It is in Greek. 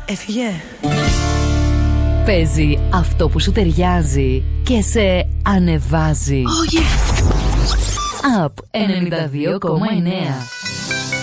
Έφυγε. Παίζει αυτό που σου ταιριάζει και σε ανεβάζει. Oh yes. Up 92,9.